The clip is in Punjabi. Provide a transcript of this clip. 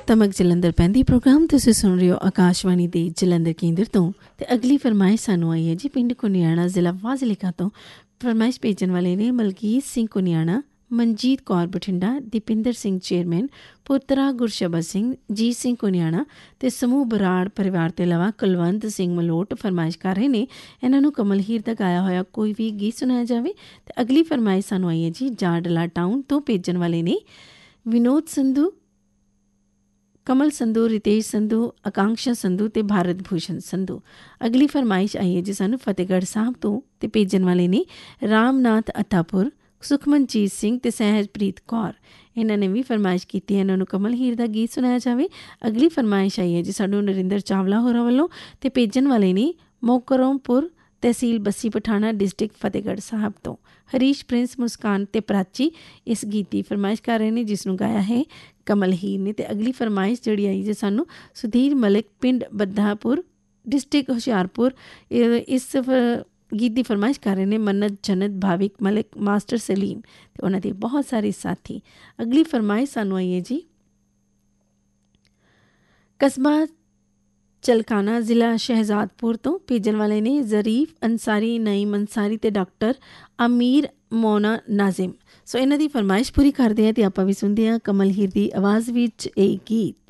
ਤਮਕ ਜਲੰਧਰ ਪੈਂਦੀ ਪ੍ਰੋਗਰਾਮ ਤੁਸੀਂ ਸੁਣ ਰਹੇ ਹੋ ਆਕਾਸ਼ਵਾਣੀ ਦੇ ਜਲੰਧਰ ਕੇਂਦਰ ਤੋਂ। ਤੇ ਅਗਲੀ ਫਰਮਾਇਸ਼ ਸਾਨੂੰ ਆਈ ਹੈ ਜੀ ਪਿੰਡ ਕੁਨਿਆਣਾ ਜ਼ਿਲ੍ਹਾ ਫਾਜ਼ਿਲਕਾ ਤੋਂ। ਫਰਮਾਇਸ਼ ਭੇਜਣ ਵਾਲੇ ਨੇ ਮਲਕੀਤ ਸਿੰਘ ਕੁਨਿਆਣਾ, ਮਨਜੀਤ ਕੌਰ ਬਠਿੰਡਾ, ਦੀਪਿੰਦਰ ਸਿੰਘ ਚੇਅਰਮੈਨ, ਪੁੱਤਰਾ ਗੁਰਸ਼ਬਦ ਸਿੰਘ, ਜੀਤ ਸਿੰਘ ਕੁਨਿਆਣਾ ਤੇ ਸਮੂਹ ਬਰਾੜ ਪਰਿਵਾਰ ਤੋਂ ਇਲਾਵਾ ਕੁਲਵੰਤ ਸਿੰਘ ਮਲੋਟ ਫਰਮਾਇਸ਼ ਕਰ ਰਹੇ ਨੇ ਇਹਨਾਂ ਨੂੰ ਕਮਲ ਹੀਰ ਦਾ ਗਾਇਆ ਹੋਇਆ ਕੋਈ ਵੀ ਗੀਤ ਸੁਣਾਇਆ ਜਾਵੇ। ਤੇ ਅਗਲੀ ਫਰਮਾਇਸ਼ ਸਾਨੂੰ ਆਈ ਹੈ ਜੀ ਜਾਡਲਾ ਟਾਊਨ ਤੋਂ। ਭੇਜਣ ਵਾਲੇ ਨੇ ਵਿਨੋਦ ਸੰਧੂ, ਕਮਲ ਸੰਧੂ, ਰਿਤੇਸ਼ ਸੰਧੂ, ਆਕਾਂक्षा ਸੰਧੂ ਤੇ ਭਾਰਤ ਭੂਸ਼ਣ ਸੰਧੂ। ਅਗਲੀ ਫਰਮਾਇਸ਼ ਆਈ ਹੈ ਜੀ ਸਾਨੂੰ ਫਤਿਹਗੜ੍ਹ ਸਾਹਿਬ ਤੋਂ। ਤੇ ਭੇਜਣ ਵਾਲੇ ਨੇ ਰਾਮਨਾਥ ਅਤਾਪੁਰ, ਸੁਖਮਨਜੀਤ ਸਿੰਘ ਤੇ ਸਹਿਜਪ੍ਰੀਤ ਕੌਰ। ਇਹਨਾਂ ਨੇ ਵੀ ਫਰਮਾਇਸ਼ ਕੀਤੀ ਹੈ ਇਹਨਾਂ ਨੂੰ ਕਮਲ ਹੀਰ ਦਾ ਗੀਤ ਸੁਣਾਇਆ ਜਾਵੇ। ਅਗਲੀ ਫਰਮਾਇਸ਼ ਆਈ ਹੈ ਜੀ ਸਾਨੂੰ ਨਰਿੰਦਰ ਚਾਵਲਾ ਹੋਰਾਂ ਵੱਲੋਂ। ਤੇ ਭੇਜਣ ਵਾਲੇ ਨੇ ਮੋਕਰਮਪੁਰ, ਤਹਿਸੀਲ ਬੱਸੀ ਪਠਾਣਾ, ਡਿਸਟ੍ਰਿਕਟ ਫਤਿਹਗੜ੍ਹ ਸਾਹਿਬ ਤੋਂ ਹਰੀਸ਼ ਪ੍ਰਿੰਸ, ਮੁਸਕਾਨ ਤੇ ਪ੍ਰਾਚੀ ਇਸ ਗੀਤ ਦੀ ਫਰਮਾਇਸ਼ ਕਰ ਰਹੇ ਨੇ ਜਿਸ ਨੂੰ ਗਾਇਆ ਹੈ ਕਮਲ ਹੀਰ ਨੇ। ਤੇ ਅਗਲੀ ਫਰਮਾਇਸ਼ ਜਿਹੜੀ ਆਈ ਜੀ ਸਾਨੂੰ ਸੁਧੀਰ ਮਲਿਕ, ਪਿੰਡ ਬੱਦਾਪੁਰ, ਡਿਸਟ੍ਰਿਕਟ ਹੁਸ਼ਿਆਰਪੁਰ, ਇਸ ਗੀਤ ਦੀ ਫਰਮਾਇਸ਼ ਕਰ ਰਹੇ ਨੇ ਮੰਨਤ ਜਨਤ, ਭਾਵਿਕ ਮਲਿਕ, ਮਾਸਟਰ ਸਲੀਮ ਤੇ ਉਹਨਾਂ ਦੇ ਬਹੁਤ ਸਾਰੇ ਸਾਥੀ। ਅਗਲੀ ਫਰਮਾਇਸ਼ ਸਾਨੂੰ ਆਈ ਹੈ ਜੀ ਕਸਬਾ ਚਲਕਾਨਾ ਜ਼ਿਲ੍ਹਾ ਸ਼ਹਿਜ਼ਾਦਪੁਰ ਤੋਂ। ਭੇਜਣ ਵਾਲੇ ਨੇ ਜ਼ਰੀਫ ਅੰਸਾਰੀ, ਨਈਮ ਅੰਸਾਰੀ ਤੇ ਡਾਕਟਰ ਅਮੀਰ ਮੋਨਾ ਨਾਜ਼ਿਮ। ਸੋ ਇਹਨਾਂ ਦੀ ਫਰਮਾਇਸ਼ ਪੂਰੀ ਕਰਦੇ ਹਾਂ ਤੇ ਆਪਾਂ ਵੀ ਸੁਣਦੇ ਹਾਂ ਕਮਲ ਹੀਰ ਦੀ ਆਵਾਜ਼ ਵਿੱਚ ਇਹ ਗੀਤ।